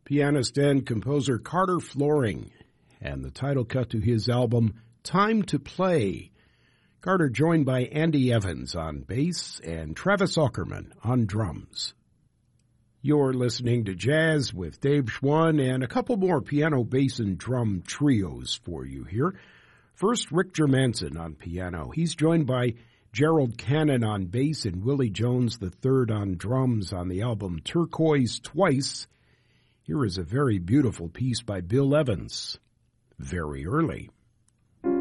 pianist and composer Carter Floring, and the title cut to his album, Time to Play. Carter joined by Andy Evans on bass and Travis Aukerman on drums. You're listening to Jazz with Dave Schwann and a couple more piano, bass, and drum trios for you here. First, Rick Germanson on piano. He's joined by Gerald Cannon on bass and Willie Jones III on drums on the album Turquoise Twice. Here is a very beautiful piece by Bill Evans, Very Early.